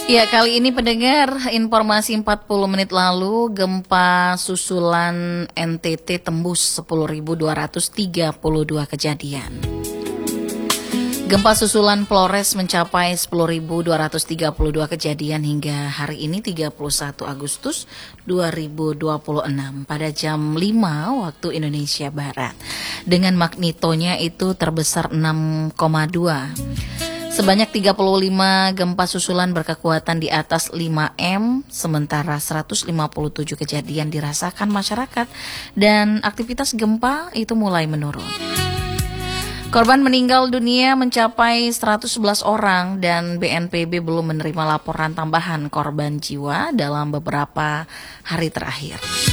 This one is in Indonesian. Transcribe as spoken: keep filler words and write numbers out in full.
Ya, kali ini pendengar, informasi empat puluh menit lalu, gempa susulan N T T tembus sepuluh ribu dua ratus tiga puluh dua kejadian. Gempa susulan Flores mencapai sepuluh ribu dua ratus tiga puluh dua kejadian hingga hari ini tiga puluh satu Agustus dua ribu dua puluh enam pada jam lima waktu Indonesia Barat. Dengan magnitonya itu terbesar enam koma dua. Sebanyak tiga puluh lima gempa susulan berkekuatan di atas lima M, sementara seratus lima puluh tujuh kejadian dirasakan masyarakat dan aktivitas gempa itu mulai menurun. Korban meninggal dunia mencapai seratus sebelas orang dan B N P B belum menerima laporan tambahan korban jiwa dalam beberapa hari terakhir.